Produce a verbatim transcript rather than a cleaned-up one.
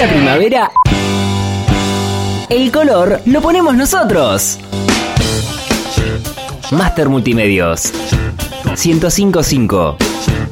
esta primavera, el color lo ponemos nosotros. Master Multimedios ciento cinco punto cinco.